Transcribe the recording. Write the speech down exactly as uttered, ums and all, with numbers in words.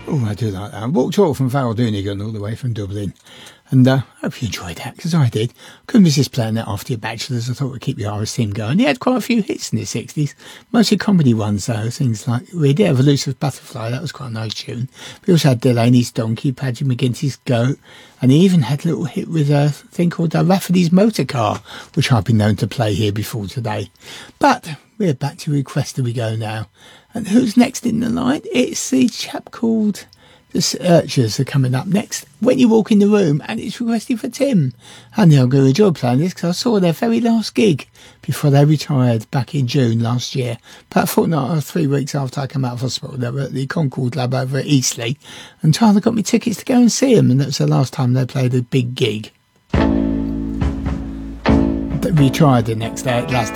Oh, I do like that. I walked all from Val Doonigan all the way from Dublin. And I uh, hope you enjoyed that, because I did. Couldn't resist playing that after your bachelors. I thought we'd keep the Irish team going. He had quite a few hits in the sixties, mostly comedy ones, though. Things like, we did have Elusive Butterfly, that was quite a nice tune. We also had Delaney's Donkey, Paddy McGinty's Goat, and he even had a little hit with a thing called uh, Rafferty's Motor Car, which I've been known to play here before today. But we're back to Requester we go now. And who's next in the line? It's the chap called... The Searchers are coming up next. When you walk in the room, and it's requested for Tim. And I'm going to enjoy playing this because I saw their very last gig before they retired back in June last year. About a fortnight or three weeks after I came out of hospital, they were at the Concord Lab over at Eastleigh. And Tyler got me tickets to go and see them, and that was the last time they played a big gig. They retired the next day, last